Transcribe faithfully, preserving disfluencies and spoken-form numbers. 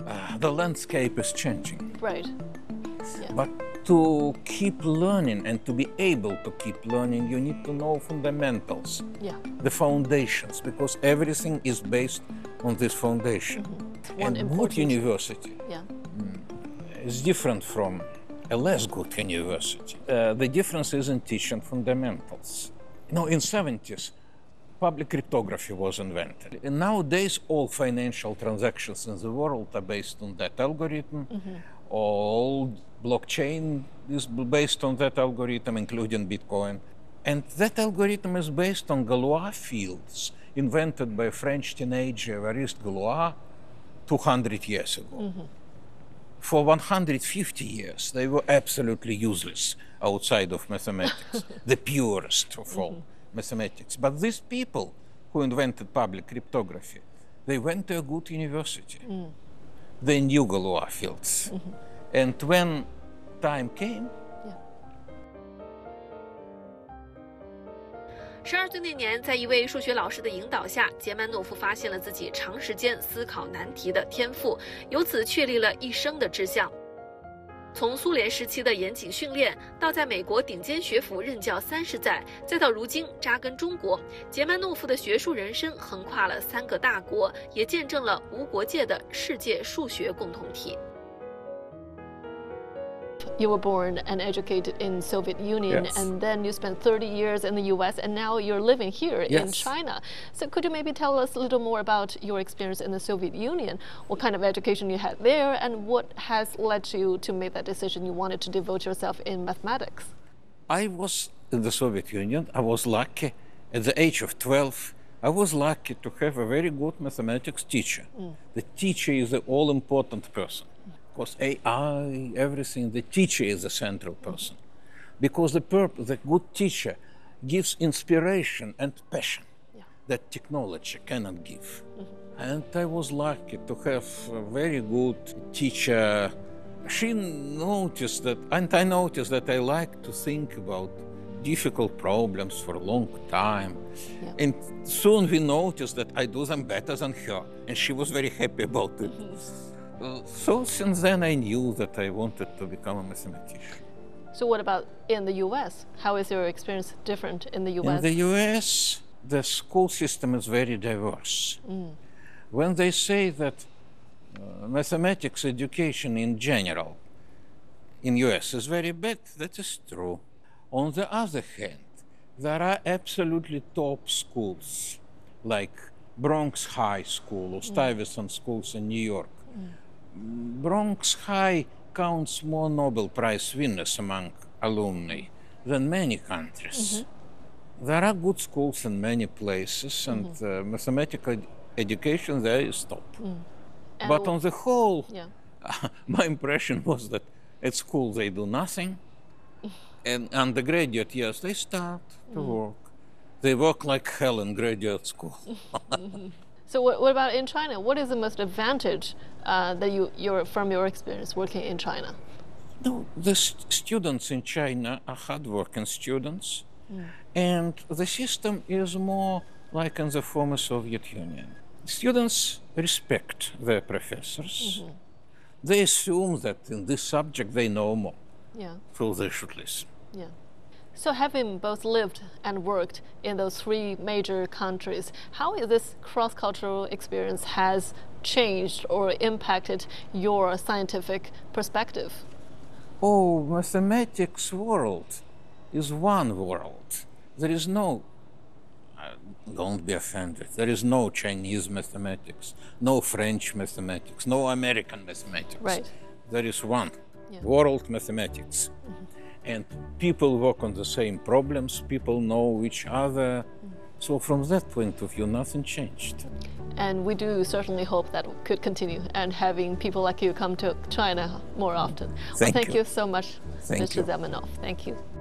uh, the landscape is changing. Right. Yeah. But to keep learning and to be able to keep learning, you need to know fundamentals, Yeah. the foundations, because everything is based on this foundation. Mm-hmm. One And good important- university Yeah. is different from a less good university. Uh, the difference is in teaching fundamentals. You know, in seventies, public cryptography was invented. And nowadays, all financial transactions in the world are based on that algorithm. Mm-hmm. All blockchain is based on that algorithm, including Bitcoin. And that algorithm is based on Galois fields, invented by a French teenager, Évariste Galois, two hundred years ago. Mm-hmm. For one hundred fifty years, they were absolutely useless outside of mathematics, the purest of all Mm-hmm. mathematics. But these people who invented public cryptography, they went to a good university. Mm. They knew Galois fields. Mm-hmm. And when time came, 十二岁那年，在一位数学老师的引导下，杰曼诺夫发现了自己长时间思考难题的天赋，由此确立了一生的志向。从苏联时期的严谨训练，到在美国顶尖学府任教三十载，再到如今扎根中国，杰曼诺夫的学术人生横跨了三个大国，也见证了无国界的世界数学共同体。 You were born and educated in Soviet Union, Yes. and then you spent thirty years in the U S, and now you're living here in Yes. China. So could you maybe tell us a little more about your experience in the Soviet Union? What kind of education you had there, and what has led you to make that decision you wanted to devote yourself in mathematics? I was in the Soviet Union. I was lucky. At the age of twelve, I was lucky to have a very good mathematics teacher. Mm. The teacher is the all-important person. Because A I, everything, the teacher is the central person. Because the, perp- the good teacher gives inspiration and passion Yeah. that technology cannot give. And I was lucky to have a very good teacher. She noticed that, and I noticed that I like to think about difficult problems for a long time. Yeah. And soon we noticed that I do them better than her, and she was very happy about it. Uh, so since then I knew that I wanted to become a mathematician. So what about in the U S? How is your experience different in the U S? In the U S, the school system is very diverse. Mm. When they say that uh, mathematics education in general in U S is very bad, that is true. On the other hand, there are absolutely top schools like Bronx High School or Stuyvesant schools in New York. Bronx High counts more Nobel Prize winners among alumni than many countries. There are good schools in many places, and uh, mathematical education there is top. And But w- on the whole, yeah. my impression was that at school they do nothing, and undergraduate years they start to work. They work like hell in graduate school. So what, what about in China? What is the most advantage uh, that you, you're, from your experience working in China? No, the st- students in China are hardworking students, and the system is more like in the former Soviet Union. Students respect their professors. They assume that in this subject they know more, Yeah, so they should listen. yeah. So having both lived and worked in those three major countries, how is this cross-cultural experience has changed or impacted your scientific perspective? Oh, mathematics world is one world. There is no, uh, don't be offended, there is no Chinese mathematics, no French mathematics, no American mathematics. Right. There is one Yeah. world mathematics. And people work on the same problems, people know each other. So from that point of view, nothing changed. And we do certainly hope that could continue, and having people like you come to China more often. Well, Thank thank you. you so much, Thank Mister you. Zamenhof. Thank you.